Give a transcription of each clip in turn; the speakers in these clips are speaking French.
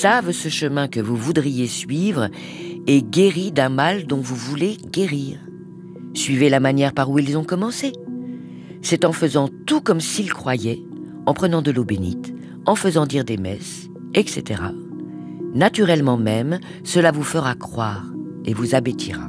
savent ce chemin que vous voudriez suivre et guéris d'un mal dont vous voulez guérir. Suivez la manière par où ils ont commencé. C'est en faisant tout comme s'ils croyaient, en prenant de l'eau bénite, en faisant dire des messes, etc. Naturellement même, cela vous fera croire et vous abêtira.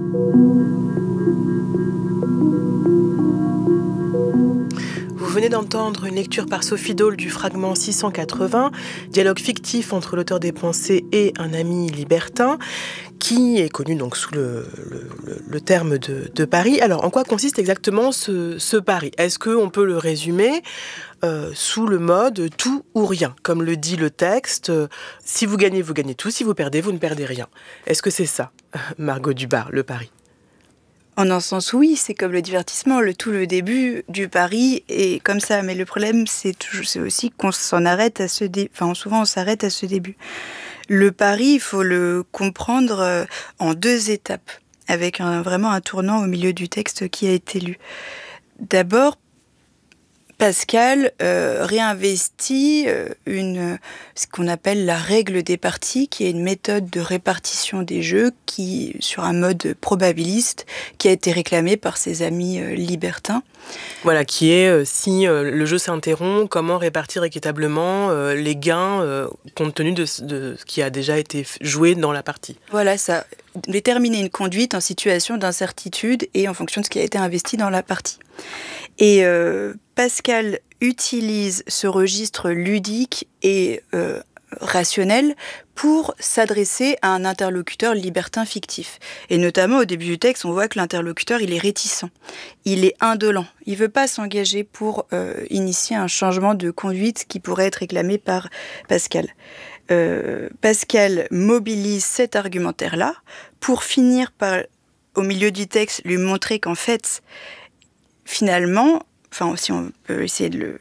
Vous venez d'entendre une lecture par Sophie Dole du fragment 680, dialogue fictif entre l'auteur des pensées et un ami libertin, qui est connu donc sous le terme de pari. Alors, en quoi consiste exactement ce pari ? Est-ce qu'on peut le résumer sous le mode tout ou rien ? Comme le dit le texte, si vous gagnez tout, si vous perdez, vous ne perdez rien. Est-ce que c'est ça, Margot Dubar, le pari ? En un sens, oui, c'est comme le divertissement. Tout le début du pari est comme ça. Mais le problème, c'est aussi qu'on s'en arrête à ce début. Enfin, souvent, on s'arrête à ce début. Le pari, il faut le comprendre en 2 étapes, avec vraiment un tournant au milieu du texte qui a été lu. D'abord, Pascal réinvestit ce qu'on appelle la règle des parties, qui est une méthode de répartition des jeux sur un mode probabiliste qui a été réclamé par ses amis libertins. Voilà, qui est si le jeu s'interrompt, comment répartir équitablement les gains compte tenu de ce qui a déjà été joué dans la partie. Voilà, ça déterminer une conduite en situation d'incertitude et en fonction de ce qui a été investi dans la partie. Et Pascal utilise ce registre ludique et rationnel pour s'adresser à un interlocuteur libertin fictif. Et notamment, au début du texte, on voit que l'interlocuteur, il est réticent, il est indolent, il ne veut pas s'engager pour initier un changement de conduite qui pourrait être réclamé par Pascal. Pascal mobilise cet argumentaire-là pour finir par, au milieu du texte, lui montrer qu'en fait, finalement, enfin, si on peut essayer de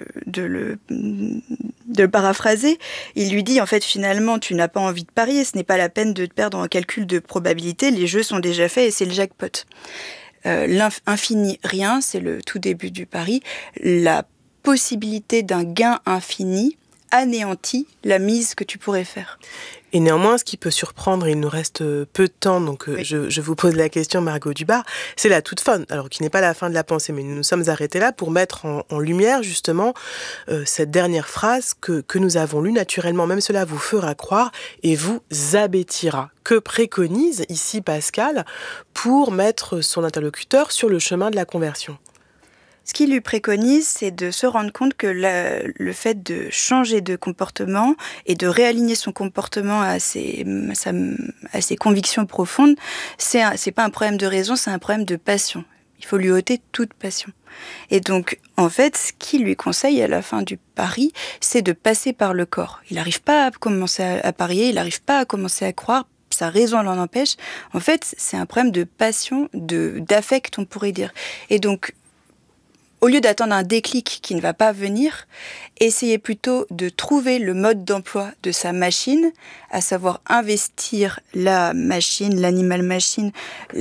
le paraphraser, il lui dit, en fait, finalement, tu n'as pas envie de parier, ce n'est pas la peine de te perdre en calcul de probabilité, les jeux sont déjà faits et c'est le jackpot. L'infini rien, c'est le tout début du pari, la possibilité d'un gain infini anéantit la mise que tu pourrais faire. Et néanmoins, ce qui peut surprendre, il nous reste peu de temps, donc oui. je vous pose la question, Margot Dubar, c'est la toute fin, alors qui n'est pas la fin de la pensée, mais nous nous sommes arrêtés là pour mettre en lumière justement cette dernière phrase que nous avons lue naturellement, même cela vous fera croire et vous abêtira. Que préconise ici Pascal pour mettre son interlocuteur sur le chemin de la conversion ? Ce qu'il lui préconise, c'est de se rendre compte que le fait de changer de comportement et de réaligner son comportement à ses convictions profondes, c'est pas un problème de raison, c'est un problème de passion. Il faut lui ôter toute passion. Et donc, en fait, ce qu'il lui conseille à la fin du pari, c'est de passer par le corps. Il n'arrive pas à commencer à parier, il n'arrive pas à commencer à croire, sa raison l'en empêche. En fait, c'est un problème de passion, d'affect, on pourrait dire. Et donc, au lieu d'attendre un déclic qui ne va pas venir, essayez plutôt de trouver le mode d'emploi de sa machine, à savoir investir la machine, l'animal-machine,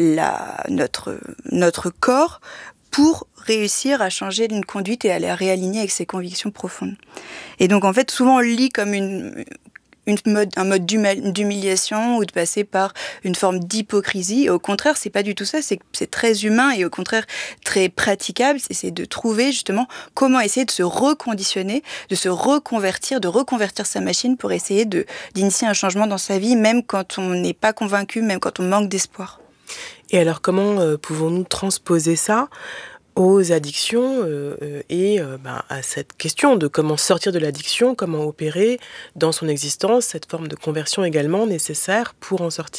notre corps, pour réussir à changer d'une conduite et à la réaligner avec ses convictions profondes. Et donc, en fait, souvent, on le lit comme un mode d'humiliation ou de passer par une forme d'hypocrisie. Et au contraire, c'est pas du tout ça, c'est très humain et au contraire très praticable. C'est de trouver justement comment essayer de se reconditionner, de se reconvertir, de reconvertir sa machine pour essayer d'initier un changement dans sa vie, même quand on n'est pas convaincu, même quand on manque d'espoir. Et alors, comment pouvons-nous transposer ça aux addictions et à cette question de comment sortir de l'addiction, comment opérer dans son existence cette forme de conversion également nécessaire pour en sortir ?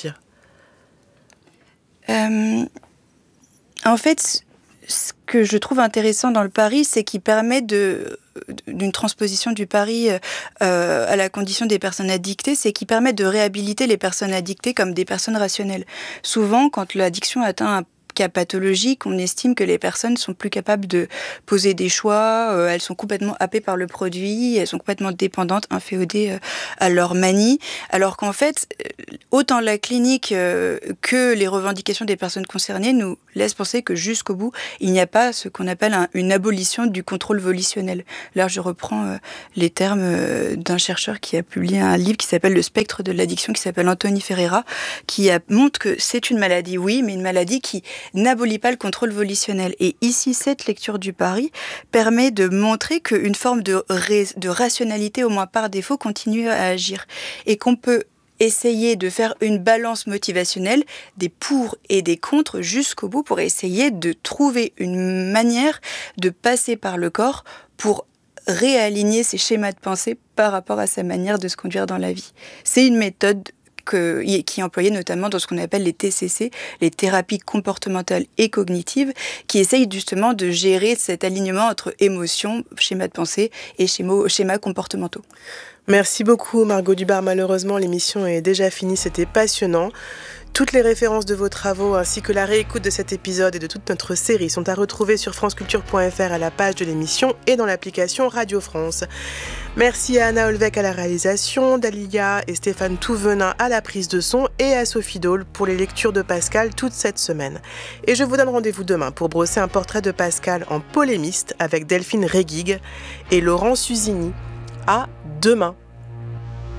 En fait, ce que je trouve intéressant dans le pari, c'est qu'il permet d'une transposition du pari à la condition des personnes addictées, c'est qu'il permet de réhabiliter les personnes addictées comme des personnes rationnelles. Souvent, quand l'addiction atteint un cas pathologiques, on estime que les personnes sont plus capables de poser des choix, elles sont complètement happées par le produit, elles sont complètement dépendantes, inféodées à leur manie, alors qu'en fait, autant la clinique que les revendications des personnes concernées nous laissent penser que jusqu'au bout, il n'y a pas ce qu'on appelle une abolition du contrôle volitionnel. Là, je reprends les termes d'un chercheur qui a publié un livre qui s'appelle Le spectre de l'addiction, qui s'appelle Anthony Ferreira, qui montre que c'est une maladie, oui, mais une maladie qui n'abolit pas le contrôle volitionnel. Et ici, cette lecture du pari permet de montrer qu'une forme de rationalité, au moins par défaut, continue à agir. Et qu'on peut essayer de faire une balance motivationnelle, des pour et des contre jusqu'au bout, pour essayer de trouver une manière de passer par le corps pour réaligner ses schémas de pensée par rapport à sa manière de se conduire dans la vie. C'est une méthode qui est employée notamment dans ce qu'on appelle les TCC, les thérapies comportementales et cognitives, qui essayent justement de gérer cet alignement entre émotions, schémas de pensée et schémas comportementaux. Merci beaucoup Margot Dubar. Malheureusement, l'émission est déjà finie, c'était passionnant. Toutes les références de vos travaux ainsi que la réécoute de cet épisode et de toute notre série sont à retrouver sur franceculture.fr à la page de l'émission et dans l'application Radio France. Merci à Anna Olvec à la réalisation, Dalia et Stéphane Touvenin à la prise de son et à Sophie Dole pour les lectures de Pascal toute cette semaine. Et je vous donne rendez-vous demain pour brosser un portrait de Pascal en polémiste avec Delphine Réguigue et Laurent Suzini. À demain.